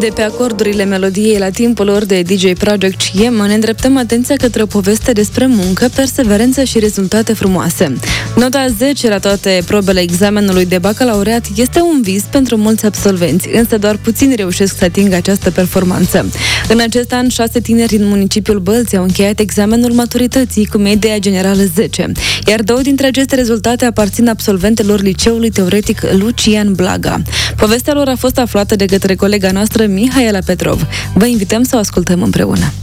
De pe acordurile melodiei la timpul lor de DJ Project CM, ne îndreptăm atenția către o poveste despre muncă, perseverență și rezultate frumoase. Nota 10 la toate probele examenului de bacalaureat este un vis pentru mulți absolvenți, însă doar puțini reușesc să atingă această performanță. În acest an, 6 tineri din municipiul Bălți au încheiat examenul maturității cu media generală 10, iar 2 dintre aceste rezultate aparțin absolventelor Liceului Teoretic Lucian Blaga. Povestea lor a fost aflată de către colega noastră Mihaela Petrov. Vă invităm să o ascultăm împreună.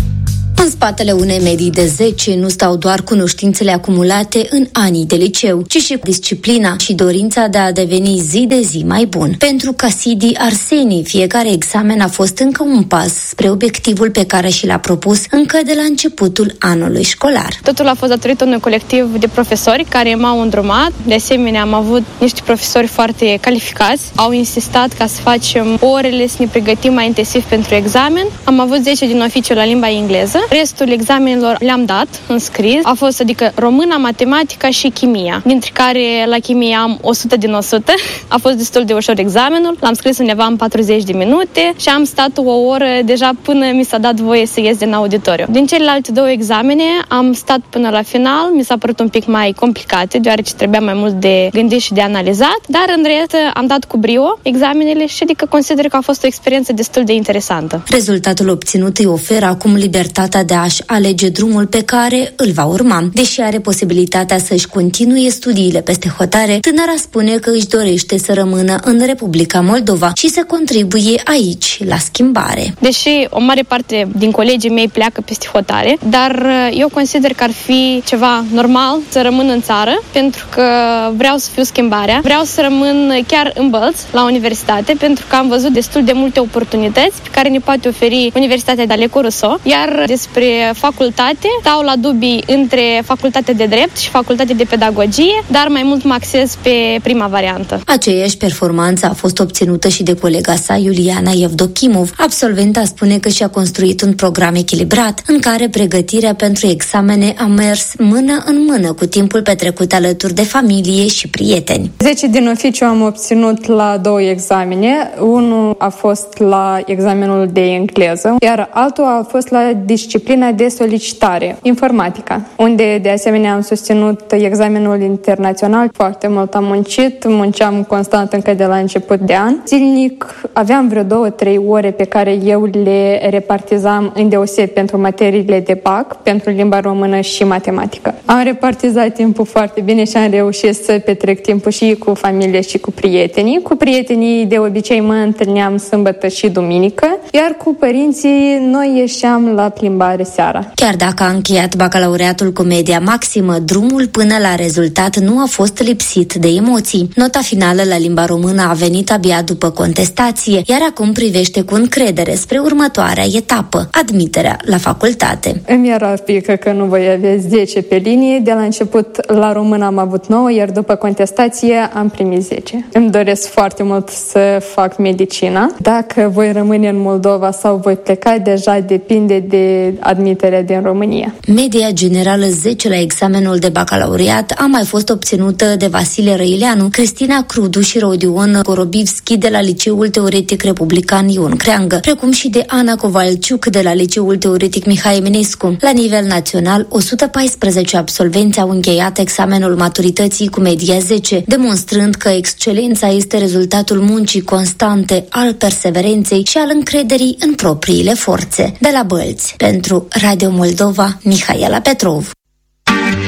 În spatele unei medii de 10 nu stau doar cunoștințele acumulate în anii de liceu, ci și disciplina și dorința de a deveni zi de zi mai bun. Pentru Casidi Arseni, fiecare examen a fost încă un pas spre obiectivul pe care și l-a propus încă de la începutul anului școlar. Totul a fost datorită unui colectiv de profesori care m-au îndrumat. De asemenea, am avut niște profesori foarte calificați. Au insistat ca să facem orele, să ne pregătim mai intensiv pentru examen. Am avut 10 din oficiu la limba engleză. Restul examenelor le-am dat în scris. A fost, adică, româna, matematica și chimia, dintre care la chimie am 100 din 100. A fost destul de ușor examenul. L-am scris undeva în 40 de minute și am stat o oră deja până mi s-a dat voie să ies din auditoriu. Din celelalte 2 examene am stat până la final. Mi s-a părut un pic mai complicate, deoarece trebuia mai mult de gândit și de analizat, dar în rest am dat cu brio examenele și adică consider că a fost o experiență destul de interesantă. Rezultatul obținut îi oferă acum libertatea de a-și alege drumul pe care îl va urma. Deși are posibilitatea să-și continue studiile peste hotare, tânăra spune că își dorește să rămână în Republica Moldova și să contribuie aici la schimbare. Deși o mare parte din colegii mei pleacă peste hotare, dar eu consider că ar fi ceva normal să rămân în țară, pentru că vreau să fiu schimbarea, vreau să rămân chiar în Bălți, la universitate, pentru că am văzut destul de multe oportunități pe care ne poate oferi Universitatea D'Aleco Rousseau, iar despre facultate stau la dubii între facultate de drept și facultate de pedagogie, dar mai mult mă axez pe prima variantă. Aceeași performanță a fost obținută și de colega sa, Iuliana Evdochimov. Absolventa spune că și-a construit un program echilibrat, în care pregătirea pentru examene a mers mână în mână cu timpul petrecut alături de familie și prieteni. 10 din oficiu am obținut la 2 examene. Unul a fost la examenul de engleză, iar altul a fost la disciplina de solicitare, informatica, unde de asemenea am susținut examenul internațional. Foarte mult am muncit, munceam constant încă de la început de an. Zilnic aveam vreo 2-3 ore pe care eu le repartizam îndeosebi pentru materiile de BAC, pentru limba română și matematică. Am repartizat timpul foarte bine și am reușit să petrec timpul și cu familie și cu prietenii. Cu prietenii de obicei mă întâlneam sâmbătă și duminică, iar cu părinții noi ieșeam la plimbare seara. Chiar dacă a încheiat bacalaureatul cu media maximă, drumul până la rezultat nu a fost lipsit de emoții. Nota finală la limba română a venit abia după contestație, iar acum privește cu încredere spre următoarea etapă, admiterea la facultate. Îmi era frică că nu voi avea 10 pe linie. De la început la română am avut 9, iar după contestație am primit 10. Îmi doresc foarte mult să fac medicina. Dacă voi rămâne în Moldova sau voi pleca, deja depinde de admiterea din România. Media generală 10 la examenul de bacalaureat a mai fost obținută de Vasile Răileanu, Cristina Crudu și Rodion Korobivski de la Liceul Teoretic Republican Ion Creangă, precum și de Ana Covalciuc de la Liceul Teoretic Mihai Eminescu. La nivel național, 114 absolvenți au încheiat examenul maturității cu media 10, demonstrând că excelența este rezultatul muncii constante, al perseverenței și al încrederii în propriile forțe. De la Bălți, pentru Radio Moldova, Mihaela Petrov.